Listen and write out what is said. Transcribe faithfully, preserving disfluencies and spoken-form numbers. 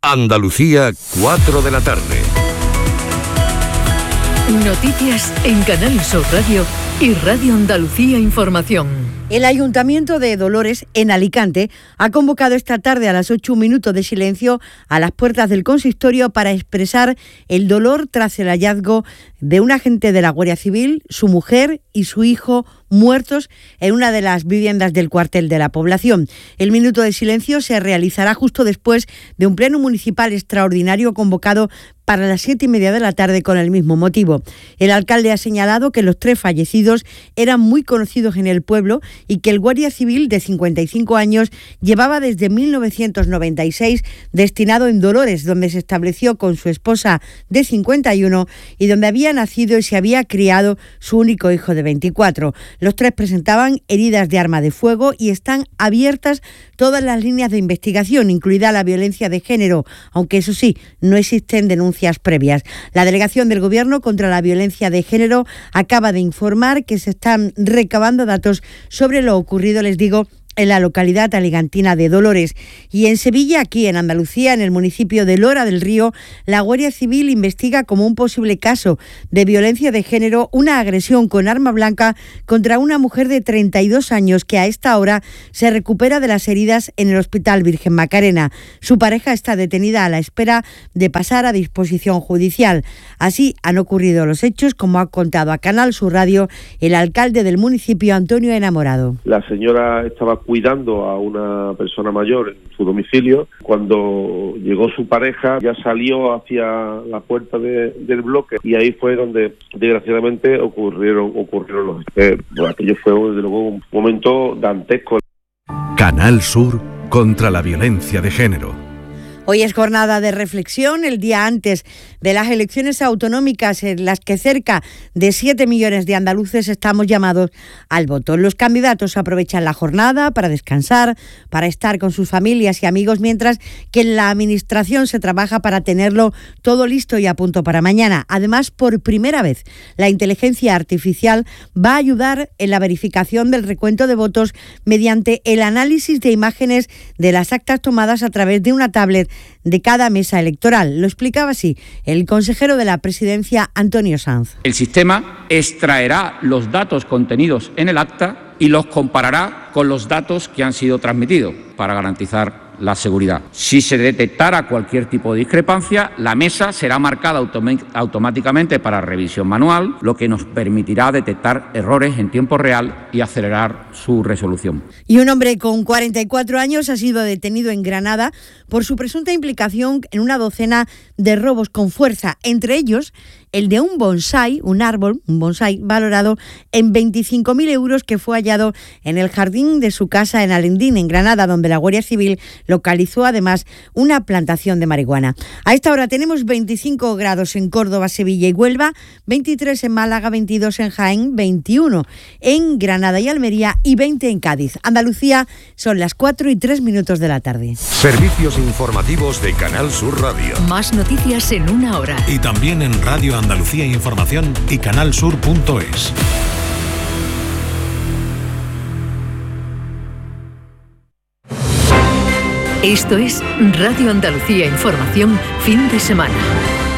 Andalucía, cuatro de la tarde. Noticias en Canal Sur Radio y Radio Andalucía Información. El Ayuntamiento de Dolores, en Alicante, ha convocado esta tarde a las ocho un minuto de silencio a las puertas del consistorio para expresar el dolor tras el hallazgo de un agente de la Guardia Civil, su mujer y su hijo muertos en una de las viviendas del cuartel de la población. El minuto de silencio se realizará justo después de un pleno municipal extraordinario convocado para las siete y media de la tarde con el mismo motivo. El alcalde ha señalado que los tres fallecidos eran muy conocidos en el pueblo y que el guardia civil de cincuenta y cinco años llevaba desde mil novecientos noventa y seis destinado en Dolores, donde se estableció con su esposa de cincuenta y uno y donde había nacido y se había criado su único hijo de veinticuatro. Los tres presentaban heridas de arma de fuego y están abiertas todas las líneas de investigación, incluida la violencia de género, aunque eso sí, no existen denuncias previas. La Delegación del Gobierno contra la Violencia de Género acaba de informar que se están recabando datos sobre lo ocurrido, les digo, en la localidad alicantina de Dolores. Y en Sevilla, aquí en Andalucía, en el municipio de Lora del Río, la Guardia Civil investiga como un posible caso de violencia de género una agresión con arma blanca contra una mujer de treinta y dos años que a esta hora se recupera de las heridas en el Hospital Virgen Macarena. Su pareja está detenida a la espera de pasar a disposición judicial. Así han ocurrido los hechos, como ha contado a Canal Sur Radio el alcalde del municipio, Antonio Enamorado. La señora estaba cuidando a una persona mayor en su domicilio. Cuando llegó su pareja, ya salió hacia la puerta de, del bloque y ahí fue donde desgraciadamente ocurrieron ocurrieron los eh, bueno, aquello fue desde luego un momento dantesco. Canal Sur contra la violencia de género. Hoy es jornada de reflexión, el día antes de las elecciones autonómicas en las que cerca de siete millones de andaluces estamos llamados al voto. Los candidatos aprovechan la jornada para descansar, para estar con sus familias y amigos, mientras que en la administración se trabaja para tenerlo todo listo y a punto para mañana. Además, por primera vez, la inteligencia artificial va a ayudar en la verificación del recuento de votos mediante el análisis de imágenes de las actas tomadas a través de una tablet de cada mesa electoral. Lo explicaba así el consejero de la Presidencia, Antonio Sanz. El sistema extraerá los datos contenidos en el acta y los comparará con los datos que han sido transmitidos para garantizar la seguridad. Si se detectara cualquier tipo de discrepancia, la mesa será marcada autom- automáticamente para revisión manual, lo que nos permitirá detectar errores en tiempo real y acelerar su resolución. Y un hombre con cuarenta y cuatro años ha sido detenido en Granada por su presunta implicación en una docena de robos con fuerza, entre ellos el de un bonsái, un árbol, un bonsái valorado en veinticinco mil euros que fue hallado en el jardín de su casa en Alendín, en Granada, donde la Guardia Civil localizó además una plantación de marihuana. A esta hora tenemos veinticinco grados en Córdoba, Sevilla y Huelva, veintitrés en Málaga, veintidós en Jaén, veintiuno en Granada y Almería y veinte en Cádiz. Andalucía, son las cuatro y tres minutos de la tarde. Servicios informativos de Canal Sur Radio. Más noticias en una hora. Y también en Radio Andalucía Información y canalsur punto es. Esto es Radio Andalucía Información, fin de semana.